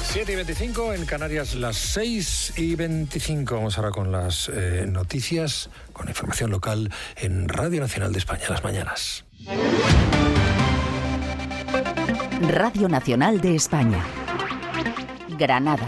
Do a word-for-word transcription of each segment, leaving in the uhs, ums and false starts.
siete y veinticinco, en Canarias las seis y veinticinco. Vamos ahora con las eh, noticias, con información local en Radio Nacional de España, las mañanas. Radio Nacional de España, Granada.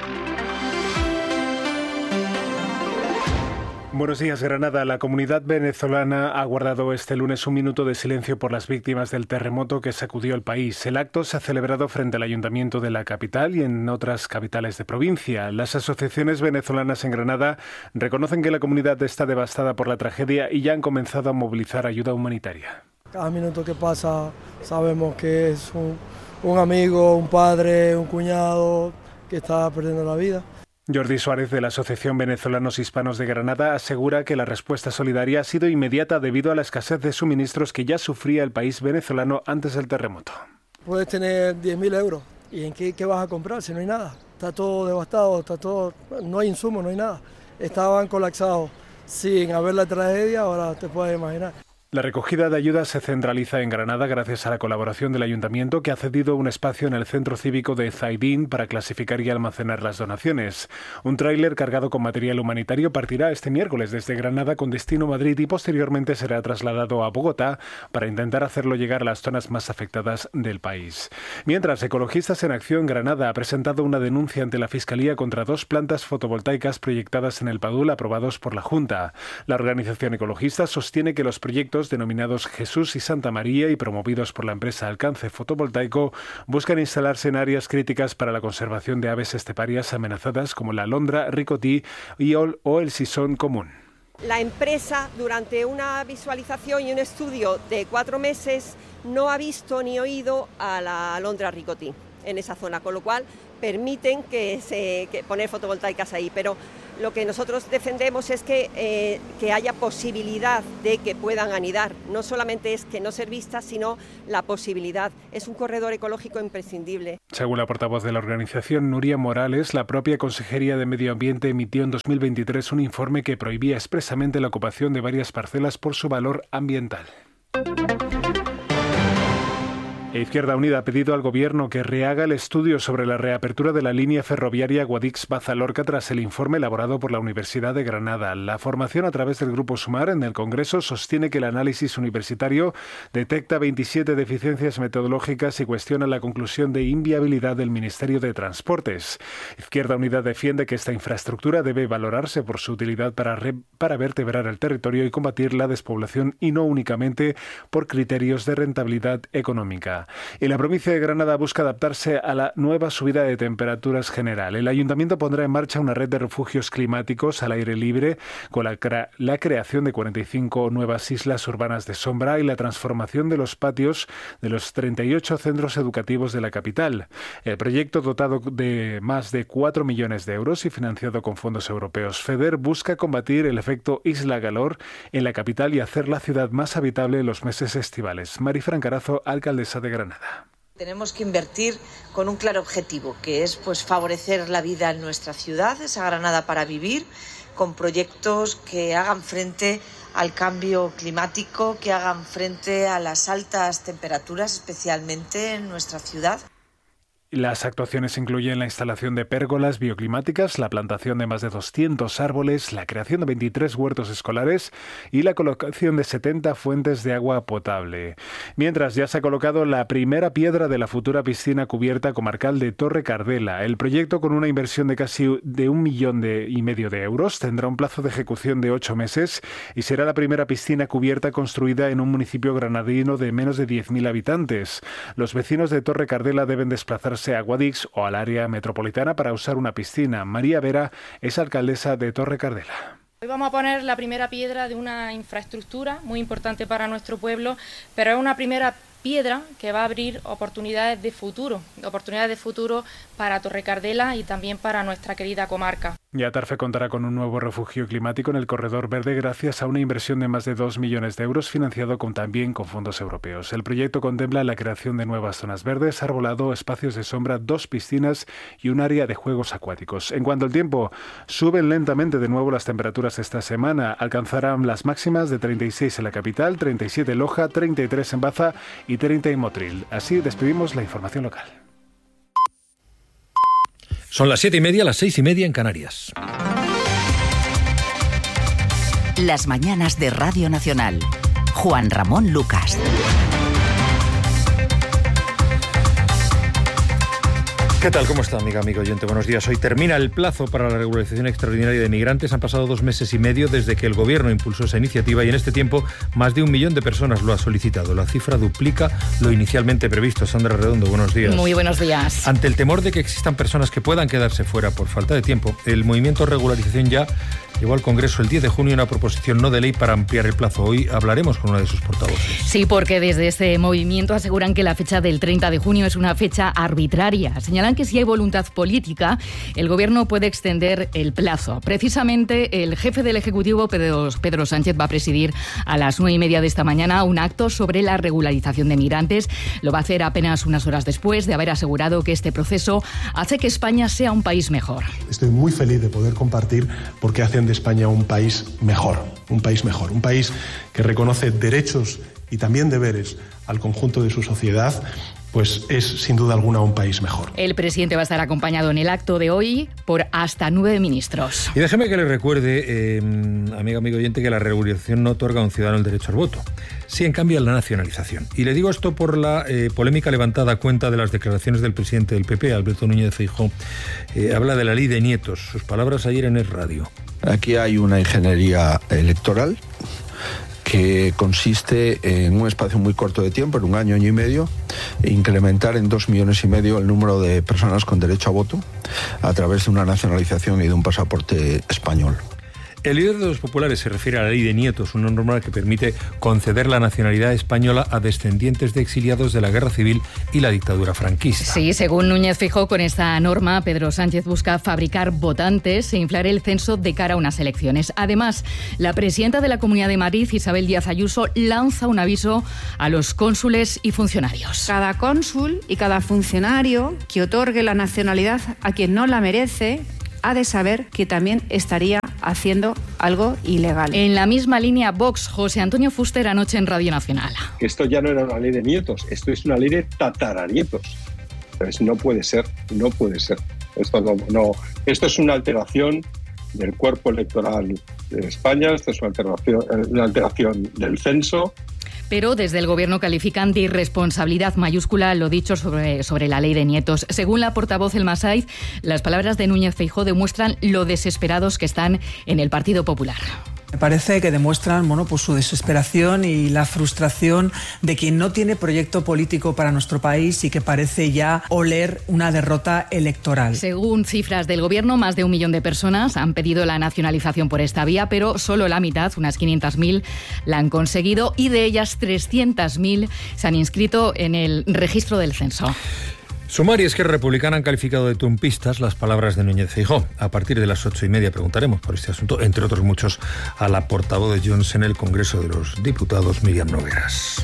Buenos días, Granada. La comunidad venezolana ha guardado este lunes un minuto de silencio por las víctimas del terremoto que sacudió el país. El acto se ha celebrado frente al ayuntamiento de la capital y en otras capitales de provincia. Las asociaciones venezolanas en Granada reconocen que la comunidad está devastada por la tragedia y ya han comenzado a movilizar ayuda humanitaria. Cada minuto que pasa sabemos que es un, un amigo, un padre, un cuñado que está perdiendo la vida. Jordi Suárez, de la Asociación Venezolanos Hispanos de Granada, asegura que la respuesta solidaria ha sido inmediata debido a la escasez de suministros que ya sufría el país venezolano antes del terremoto. Puedes tener diez mil euros, ¿y en qué, qué vas a comprar si no hay nada? Está todo devastado, está todo, no hay insumos, no hay nada. Estaban colapsados sin haber la tragedia, ahora te puedes imaginar. La recogida de ayuda se centraliza en Granada gracias a la colaboración del Ayuntamiento, que ha cedido un espacio en el Centro Cívico de Zaidín para clasificar y almacenar las donaciones. Un tráiler cargado con material humanitario partirá este miércoles desde Granada con destino a Madrid y posteriormente será trasladado a Bogotá para intentar hacerlo llegar a las zonas más afectadas del país. Mientras, Ecologistas en Acción Granada ha presentado una denuncia ante la Fiscalía contra dos plantas fotovoltaicas proyectadas en el Padul aprobados por la Junta. La organización ecologista sostiene que los proyectos denominados Jesús y Santa María y promovidos por la empresa Alcance Fotovoltaico buscan instalarse en áreas críticas para la conservación de aves esteparias amenazadas como la alondra, ricotí y ol, o el sisón común. La empresa, durante una visualización y un estudio de cuatro meses, no ha visto ni oído a la alondra ricotí en esa zona, con lo cual permiten que se que poner fotovoltaicas ahí, pero lo que nosotros defendemos es que, eh, que haya posibilidad de que puedan anidar. No solamente es que no ser vistas, sino la posibilidad. Es un corredor ecológico imprescindible. Según la portavoz de la organización, Nuria Morales, la propia Consejería de Medio Ambiente emitió en dos mil veintitrés un informe que prohibía expresamente la ocupación de varias parcelas por su valor ambiental. Izquierda Unida ha pedido al Gobierno que rehaga el estudio sobre la reapertura de la línea ferroviaria Guadix-Baza-Lorca tras el informe elaborado por la Universidad de Granada. La formación a través del Grupo Sumar en el Congreso sostiene que el análisis universitario detecta veintisiete deficiencias metodológicas y cuestiona la conclusión de inviabilidad del Ministerio de Transportes. Izquierda Unida defiende que esta infraestructura debe valorarse por su utilidad para, re, para vertebrar el territorio y combatir la despoblación y no únicamente por criterios de rentabilidad económica. Y la provincia de Granada busca adaptarse a la nueva subida de temperaturas general. El Ayuntamiento pondrá en marcha una red de refugios climáticos al aire libre con la, crea- la creación de cuarenta y cinco nuevas islas urbanas de sombra y la transformación de los patios de los treinta y ocho centros educativos de la capital. El proyecto, dotado de más de cuatro millones de euros y financiado con fondos europeos FEDER, busca combatir el efecto Isla Calor en la capital y hacer la ciudad más habitable en los meses estivales. Marifran Carazo, alcaldesa de Granada. Tenemos que invertir con un claro objetivo, que es pues favorecer la vida en nuestra ciudad, esa Granada para vivir, con proyectos que hagan frente al cambio climático, que hagan frente a las altas temperaturas, especialmente en nuestra ciudad. Las actuaciones incluyen la instalación de pérgolas bioclimáticas, la plantación de más de doscientos árboles, la creación de veintitrés huertos escolares y la colocación de setenta fuentes de agua potable. Mientras, ya se ha colocado la primera piedra de la futura piscina cubierta comarcal de Torre Cardela. El proyecto, con una inversión de casi de un millón de, y medio de euros, tendrá un plazo de ejecución de ocho meses y será la primera piscina cubierta construida en un municipio granadino de menos de diez mil habitantes. Los vecinos de Torre Cardela deben desplazarse a Guadix o al área metropolitana para usar una piscina. María Vera es alcaldesa de Torre Cardela. Hoy vamos a poner la primera piedra de una infraestructura muy importante para nuestro pueblo, pero es una primera piedra que va a abrir oportunidades de futuro, oportunidades de futuro para Torre Cardela y también para nuestra querida comarca. Y Atarfe contará con un nuevo refugio climático en el Corredor Verde gracias a una inversión de más de dos millones de euros financiado con, también con fondos europeos. El proyecto contempla la creación de nuevas zonas verdes, arbolado, espacios de sombra, dos piscinas y un área de juegos acuáticos. En cuanto al tiempo, suben lentamente de nuevo las temperaturas esta semana. Alcanzarán las máximas de treinta y seis en la capital, treinta y siete en Loja, treinta y tres en Baza y treinta en Motril. Así despedimos la información local. Son las siete y media, las seis y media en Canarias. Las mañanas de Radio Nacional. Juan Ramón Lucas. ¿Qué tal? ¿Cómo está, amiga, amigo oyente? Buenos días. Hoy termina el plazo para la regularización extraordinaria de migrantes. Han pasado dos meses y medio desde que el Gobierno impulsó esa iniciativa y en este tiempo más de un millón de personas lo ha solicitado. La cifra duplica lo inicialmente previsto. Sandra Redondo, buenos días. Muy buenos días. Ante el temor de que existan personas que puedan quedarse fuera por falta de tiempo, el movimiento Regularización Ya llevó al Congreso el diez de junio una proposición no de ley para ampliar el plazo. Hoy hablaremos con una de sus portavoces. Sí, porque desde este movimiento aseguran que la fecha del treinta de junio es una fecha arbitraria. Señalan que si hay voluntad política, el Gobierno puede extender el plazo. Precisamente el jefe del Ejecutivo, Pedro, Pedro Sánchez, va a presidir a las nueve y media de esta mañana un acto sobre la regularización de migrantes. Lo va a hacer apenas unas horas después de haber asegurado que este proceso hace que España sea un país mejor. Estoy muy feliz de poder compartir porque hacen de España un país mejor, un país mejor, un país que reconoce derechos y también deberes al conjunto de su sociedad, pues es sin duda alguna un país mejor. El presidente va a estar acompañado en el acto de hoy por hasta nueve ministros. Y déjeme que le recuerde, eh, amigo, amigo oyente, que la regularización no otorga a un ciudadano el derecho al voto. Sí, en cambio, la nacionalización. Y le digo esto por la eh, polémica levantada a cuenta de las declaraciones del presidente del P P, Alberto Núñez Feijóo. Eh, habla de la ley de nietos. Sus palabras ayer en Es Radio. Aquí hay una ingeniería electoral que consiste en un espacio muy corto de tiempo, en un año, año y medio, incrementar en dos millones y medio el número de personas con derecho a voto a través de una nacionalización y de un pasaporte español. El líder de los populares se refiere a la ley de nietos, una norma que permite conceder la nacionalidad española a descendientes de exiliados de la guerra civil y la dictadura franquista. Sí, según Núñez Feijóo, con esta norma, Pedro Sánchez busca fabricar votantes e inflar el censo de cara a unas elecciones. Además, la presidenta de la Comunidad de Madrid, Isabel Díaz Ayuso, lanza un aviso a los cónsules y funcionarios. Cada cónsul y cada funcionario que otorgue la nacionalidad a quien no la merece ha de saber que también estaría haciendo algo ilegal. En la misma línea, Vox, José Antonio Fuster, anoche en Radio Nacional. Esto ya no era una ley de nietos, esto es una ley de tataranietos. Entonces no puede ser, no puede ser. Esto, no, no, esto es una alteración del cuerpo electoral de España, esto es una alteración, una alteración del censo. Pero desde el Gobierno califican de irresponsabilidad mayúscula lo dicho sobre, sobre la ley de nietos. Según la portavoz El Masaiz, las palabras de Núñez Feijóo demuestran lo desesperados que están en el Partido Popular. Me parece que demuestran bueno, pues su desesperación y la frustración de quien no tiene proyecto político para nuestro país y que parece ya oler una derrota electoral. Según cifras del Gobierno, más de un millón de personas han pedido la nacionalización por esta vía, pero solo la mitad, unas quinientas mil, la han conseguido y de ellas trescientas mil se han inscrito en el registro del censo. Sumar y Esquerra Republicana han calificado de trumpistas las palabras de Núñez Feijóo. A partir de las ocho y media preguntaremos por este asunto, entre otros muchos, a la portavoz de Junts en el Congreso de los Diputados, Míriam Nogueras.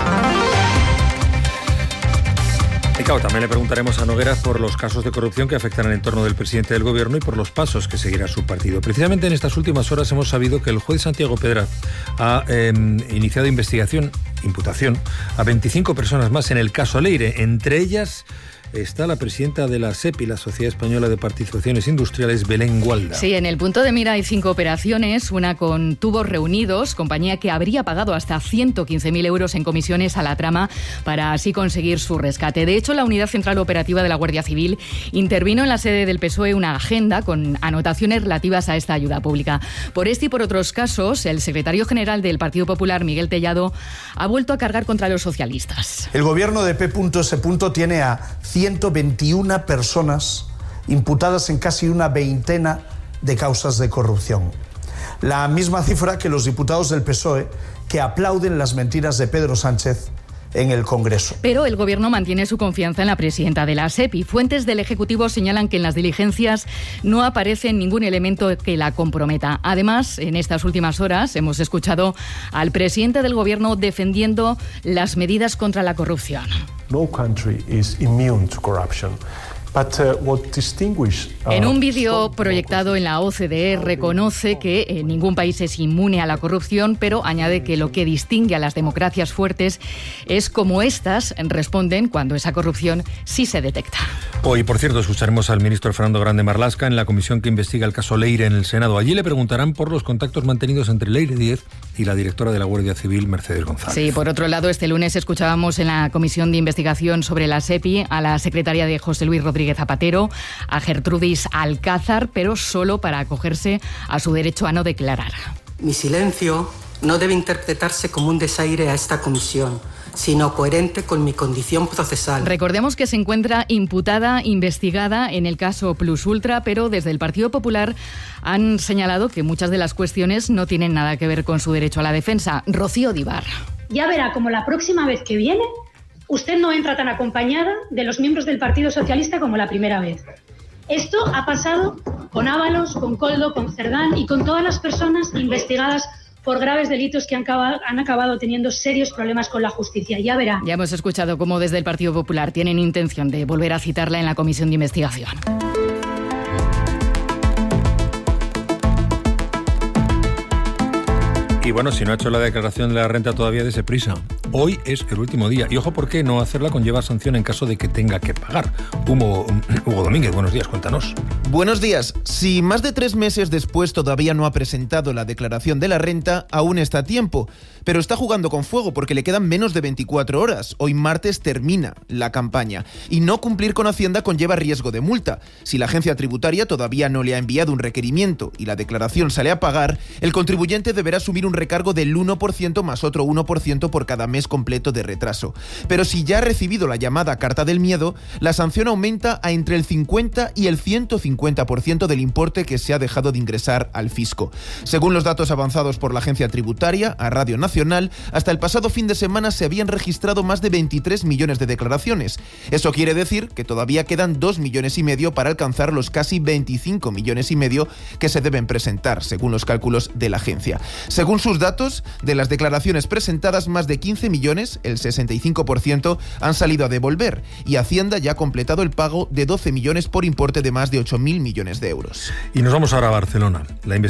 Y claro, también le preguntaremos a Nogueras por los casos de corrupción que afectan al entorno del presidente del Gobierno y por los pasos que seguirá su partido. Precisamente en estas últimas horas hemos sabido que el juez Santiago Pedraz ha eh, iniciado investigación, imputación, a veinticinco personas más en el caso Leire, entre ellas está la presidenta de la S E P I, la Sociedad Española de Participaciones Industriales, Belén Gualda. Sí, en el punto de mira hay cinco operaciones, una con Tubos Reunidos, compañía que habría pagado hasta ciento quince mil euros en comisiones a la trama para así conseguir su rescate. De hecho, la Unidad Central Operativa de la Guardia Civil intervino en la sede del P S O E una agenda con anotaciones relativas a esta ayuda pública. Por este y por otros casos, el secretario general del Partido Popular, Miguel Tellado, ha vuelto a cargar contra los socialistas. El gobierno de P S tiene a ciento veintiuna personas imputadas en casi una veintena de causas de corrupción. La misma cifra que los diputados del P S O E que aplauden las mentiras de Pedro Sánchez en el Congreso. Pero el Gobierno mantiene su confianza en la presidenta de la S E P I. Fuentes del Ejecutivo señalan que en las diligencias no aparece ningún elemento que la comprometa. Además, en estas últimas horas hemos escuchado al presidente del Gobierno defendiendo las medidas contra la corrupción. No country is immune to corruption. But, uh, what distinguish, uh, en un vídeo proyectado en la O C D E reconoce que eh, ningún país es inmune a la corrupción, pero añade que lo que distingue a las democracias fuertes es cómo éstas responden cuando esa corrupción sí se detecta. Hoy, por cierto, escucharemos al ministro Fernando Grande Marlaska en la comisión que investiga el caso Leire en el Senado. Allí le preguntarán por los contactos mantenidos entre Leire Díez y la directora de la Guardia Civil, Mercedes González. Sí, por otro lado, este lunes escuchábamos en la comisión de investigación sobre la SEPI a la secretaria de José Luis Rodríguez Zapatero, a Gertrudis Alcázar, pero solo para acogerse a su derecho a no declarar. Mi silencio no debe interpretarse como un desaire a esta comisión, sino coherente con mi condición procesal. Recordemos que se encuentra imputada, investigada en el caso Plus Ultra, pero desde el Partido Popular han señalado que muchas de las cuestiones no tienen nada que ver con su derecho a la defensa. Rocío Díbar. Ya verá como la próxima vez que viene, usted no entra tan acompañada de los miembros del Partido Socialista como la primera vez. Esto ha pasado con Ábalos, con Koldo, con Cerdán y con todas las personas investigadas por graves delitos que han acabado, han acabado teniendo serios problemas con la justicia. Ya verá. Ya hemos escuchado cómo desde el Partido Popular tienen intención de volver a citarla en la comisión de investigación. Y bueno, si no ha hecho la declaración de la renta todavía, dése prisa. Hoy es el último día. Y ojo, porque no hacerla conlleva sanción en caso de que tenga que pagar. Hugo, Hugo Domínguez, buenos días, cuéntanos. Buenos días. Si más de tres meses después todavía no ha presentado la declaración de la renta, aún está a tiempo. Pero está jugando con fuego porque le quedan menos de veinticuatro horas. Hoy martes termina la campaña. Y no cumplir con Hacienda conlleva riesgo de multa. Si la agencia tributaria todavía no le ha enviado un requerimiento y la declaración sale a pagar, el contribuyente deberá asumir un recargo del uno por ciento más otro uno por ciento por cada mes completo de retraso. Pero si ya ha recibido la llamada carta del miedo, la sanción aumenta a entre el cincuenta y el ciento cincuenta por ciento del importe que se ha dejado de ingresar al fisco. Según los datos avanzados por la agencia tributaria a Radio Nacional, hasta el pasado fin de semana se habían registrado más de veintitrés millones de declaraciones. Eso quiere decir que todavía quedan dos millones y medio para alcanzar los casi veinticinco millones y medio que se deben presentar, según los cálculos de la agencia. Según sus datos, de las declaraciones presentadas, más de quince millones, el sesenta y cinco por ciento, han salido a devolver, y Hacienda ya ha completado el pago de doce millones por importe de más de ocho mil millones de euros. Y nos vamos ahora a Barcelona. La